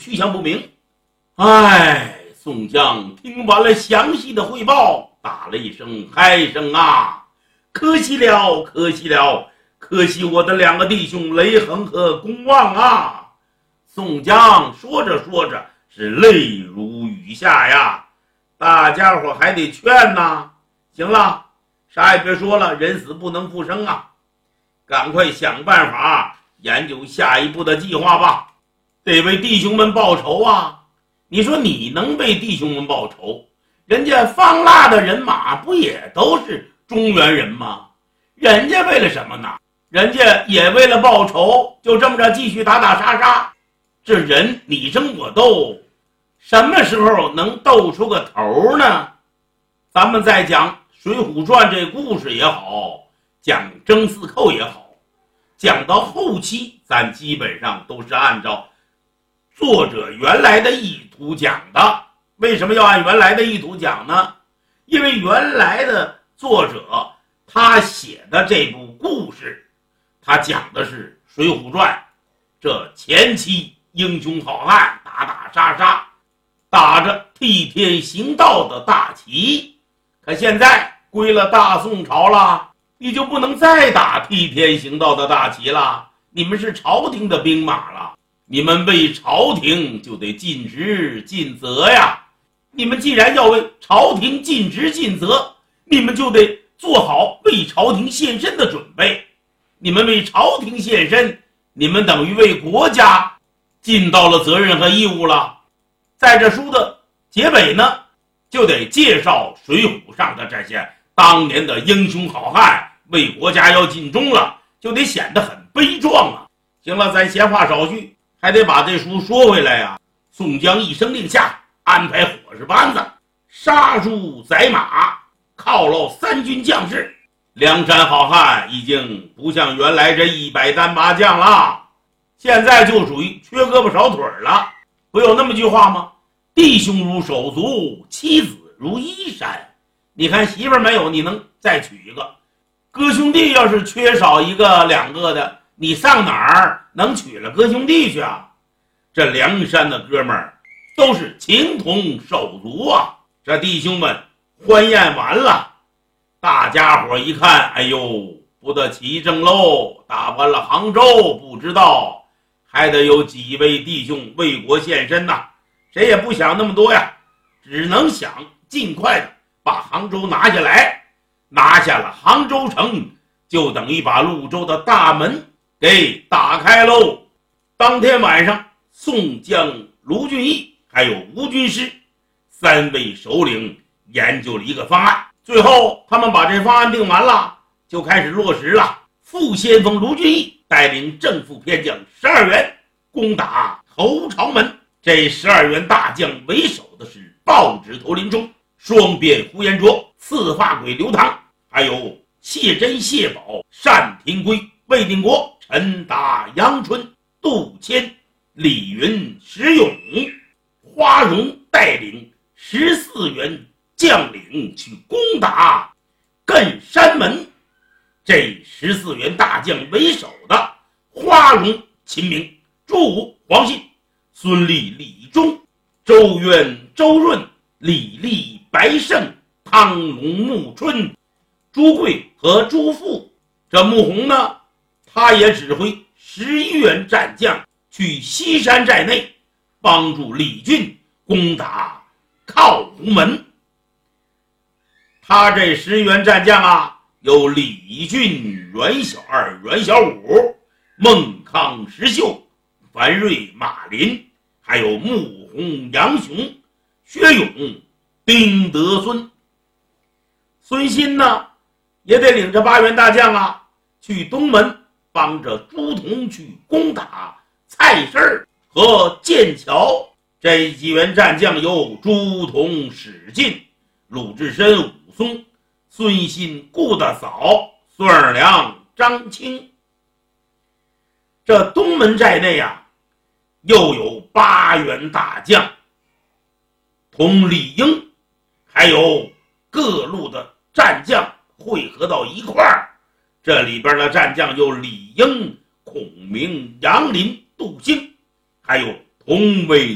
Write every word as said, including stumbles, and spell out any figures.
去向不明。哎，宋江听完了详细的汇报，打了一声嗨声啊！可惜了，可惜了，可惜我的两个弟兄雷横和公望啊！宋江说着说着是泪如雨下呀，大家伙还得劝呐。行了，啥也别说了，人死不能复生啊，赶快想办法研究下一步的计划吧，得为弟兄们报仇啊！你说你能为弟兄们报仇，人家方腊的人马不也都是中原人吗？人家为了什么呢？人家也为了报仇，就这么着继续打打杀杀，这人你争我斗，什么时候能斗出个头呢？咱们再讲《水浒传》这故事也好，讲征四寇也好，讲到后期咱基本上都是按照作者原来的意图讲的。为什么要按原来的意图讲呢？因为原来的作者他写的这部故事，他讲的是《水浒传》这前期英雄好汉打打杀杀，打着替天行道的大旗。可现在归了大宋朝了，你就不能再打替天行道的大旗了，你们是朝廷的兵马了，你们为朝廷就得尽职尽责呀。你们既然要为朝廷尽职尽责，你们就得做好为朝廷献身的准备。你们为朝廷献身，你们等于为国家尽到了责任和义务了。在这书的结尾呢，就得介绍水浒上的这些当年的英雄好汉，为国家要尽忠了，就得显得很悲壮啊。行了，咱闲话少叙，还得把这书说回来呀。宋江一声令下，安排伙食班子杀猪宰马，犒劳三军将士。梁山好汉已经不像原来这一百单八将了，现在就属于缺胳膊少腿了。不有那么句话吗？弟兄如手足，妻子如衣衫。你看媳妇没有，你能再娶一个？哥兄弟要是缺少一个两个的，你上哪儿能娶了哥兄弟去啊？这梁山的哥们儿都是情同手足啊！这弟兄们欢宴完了，大家伙一看，哎呦，不得其正喽！打完了杭州，不知道还得有几位弟兄为国献身呐。谁也不想那么多呀，只能想尽快的把杭州拿下来。拿下了杭州城，就等于把潞州的大门给打开喽。当天晚上，宋江、卢俊义还有吴军师三位首领研究了一个方案，最后他们把这方案定完了，就开始落实了。副先锋卢俊义带领正副偏将十二员攻打头朝门，这十二员大将为首的是豹子头林冲、双鞭呼延灼、刺发鬼刘唐，还有谢珍、谢宝、单廷圭、魏定国、陈达、杨春、杜迁、李云、石勇、花荣带领十四员将领去攻打艮山门。这十四员大将为首的花荣、秦明、朱武、黄信、孙立、李忠、周渊、周润、李立、白胜、汤龙、穆春、朱贵和朱富。这穆弘呢，他也指挥十一员战将去西山寨内帮助李俊攻打靠湖门。他这十一员战将啊，有李俊、袁小二、袁小五、孟康、石秀、樊瑞、马林，还有穆弘、杨雄、薛勇、丁德孙。孙新呢，也得领着八员大将啊，去东门帮着朱仝去攻打蔡氏和剑桥。这几员战将由朱仝、史进、鲁智深、武松、孙新、顾大嫂、孙二娘、张青。这东门寨内啊，又有八员大将同李应还有各路的战将汇合到一块儿。这里边的战将有李应、孔明、杨林、杜兴，还有同为